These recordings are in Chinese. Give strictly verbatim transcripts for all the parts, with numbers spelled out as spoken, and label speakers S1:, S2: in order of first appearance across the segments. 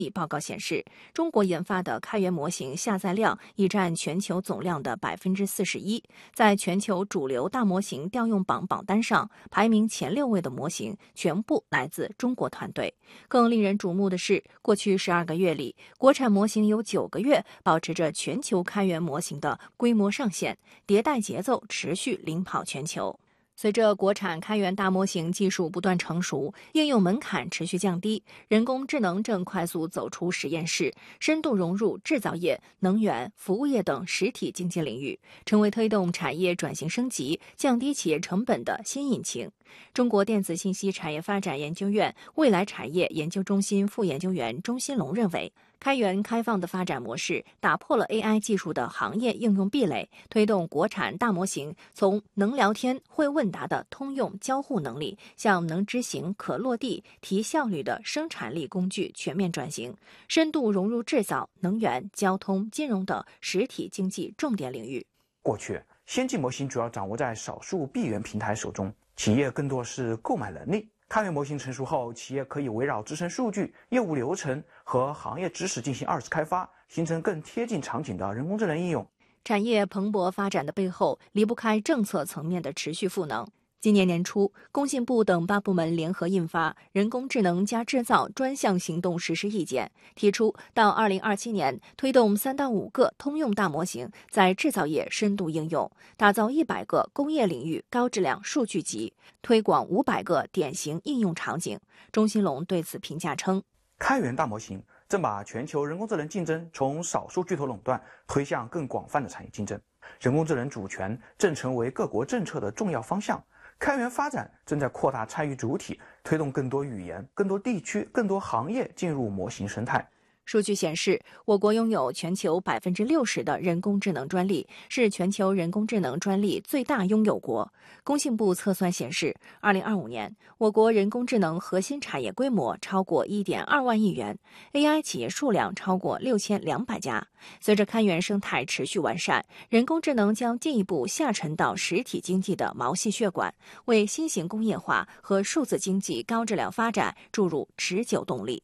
S1: 报告显示，中国研发的开源模型下载量已占全球总量的 百分之四十一， 在全球主流大模型调用榜榜单上，排名前六位的模型全部来自中国团队。更令人瞩目的是，过去十二个月里，国产模型有九个月保持着全球开源模型的规模上限，迭代节奏持续领跑全球。随着国产开源大模型技术不断成熟，应用门槛持续降低，人工智能正快速走出实验室，深度融入制造业、能源、服务业等实体经济领域，成为推动产业转型升级、降低企业成本的新引擎。中国电子信息产业发展研究院未来产业研究中心副研究员钟新龙认为，开源开放的发展模式打破了 A I 技术的行业应用壁垒，推动国产大模型从能聊天、会问答的通用交互能力，向能执行、可落地、提效率的生产力工具全面转型，深度融入制造、能源、交通、金融等实体经济重点领域。
S2: 过去，先进模型主要掌握在少数闭源平台手中，企业更多是购买能力。开源模型成熟后，企业可以围绕自身数据、业务流程和行业知识进行二次开发，形成更贴近场景的人工智能应用。
S1: 产业蓬勃发展的背后，离不开政策层面的持续赋能。今年年初，工信部等八部门联合印发《人工智能加制造专项行动实施意见》，提出到二零二七年推动三到五个通用大模型在制造业深度应用，打造一百个工业领域高质量数据集，推广五百个典型应用场景。钟新龙对此评价称，
S2: 开源大模型正把全球人工智能竞争从少数巨头垄断推向更广泛的产业竞争，人工智能主权正成为各国政策的重要方向。开源发展正在扩大参与主体，推动更多语言、更多地区、更多行业进入模型生态。
S1: 数据显示，我国拥有全球百分之六十的人工智能专利，是全球人工智能专利最大拥有国。工信部测算显示，二零二五年，我国人工智能核心产业规模超过 一点二万亿元 ，A I 企业数量超过六千两百家。随着开源生态持续完善，人工智能将进一步下沉到实体经济的毛细血管，为新型工业化和数字经济高质量发展注入持久动力。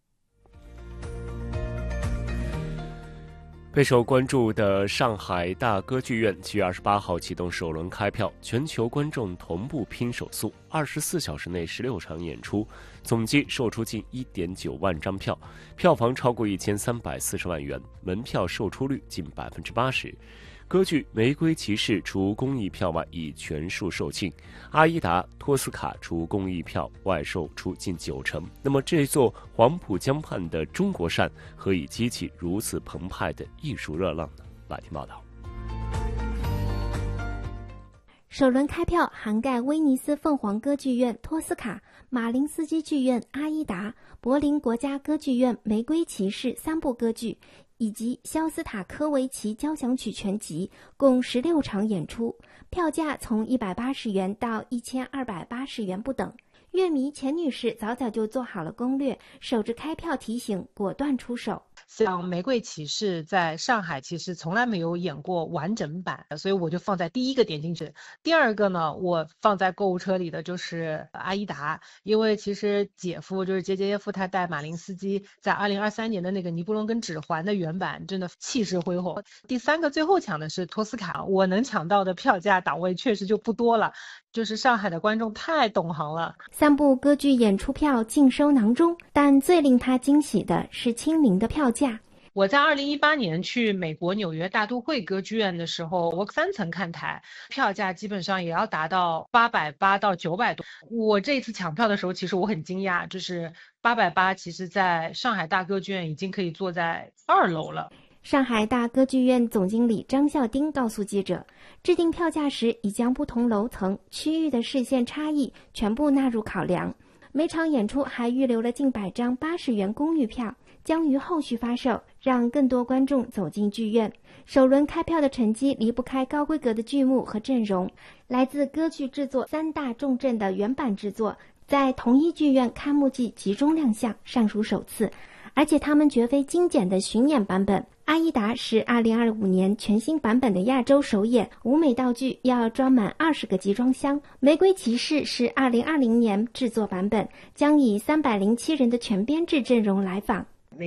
S3: 备受关注的上海大歌剧院七月二十八号启动首轮开票，全球观众同步拼手速，二十四小时内十六场演出，总计售出近 一点九万张票，票房超过一千三百四十万元，门票售出率近百分之八十。歌剧《玫瑰骑士》除公益票外已全数售罄，阿依达、托斯卡除公益票外售出近九成。那么，这座黄浦江畔的中国扇何以激起如此澎湃的艺术热浪呢？来听报道。
S4: 首轮开票涵盖威尼斯凤凰歌剧院、托斯卡、马林斯基剧院、阿依达、柏林国家歌剧院、玫瑰骑士三部歌剧，以及肖斯塔科维奇交响曲全集，共十六场演出，票价从一百八十元到一千二百八十元不等。乐迷钱女士早早就做好了攻略，守着开票提醒，果断出手。
S5: 像《玫瑰骑士》在上海其实从来没有演过完整版，所以我就放在第一个点进去。第二个呢，我放在购物车里的就是阿依达，因为其实姐夫就是杰杰耶夫他带马林斯基在二零二三年的那个尼布龙根指环的原版，真的气势恢宏。第三个最后抢的是托斯卡，我能抢到的票价档位确实就不多了，就是上海的观众太懂行了。
S4: 三部歌剧演出票尽收囊中，但最令他惊喜的是亲民的票价。
S5: 我在二零一八年去美国纽约大都会歌剧院的时候，我三层看台，票价基本上也要达到八百八到九百多。我这次抢票的时候，其实我很惊讶，就是八百八，其实在上海大歌剧院已经可以坐在二楼了。
S4: 上海大歌剧院总经理张孝丁告诉记者，制定票价时已将不同楼层、区域的视线差异全部纳入考量。每场演出还预留了近百张八十元公寓票，将于后续发售，让更多观众走进剧院。首轮开票的成绩离不开高规格的剧目和阵容，来自歌剧制作三大重镇的原版制作，在同一剧院开幕季集中亮相，尚属首次。而且他们绝非精简的巡演版本，阿依达是二零二五年全新版本的亚洲首演，舞美道具要装满二十个集装箱。玫瑰骑士是二零二零年制作版本，将以三百零七人的全编制阵容来访。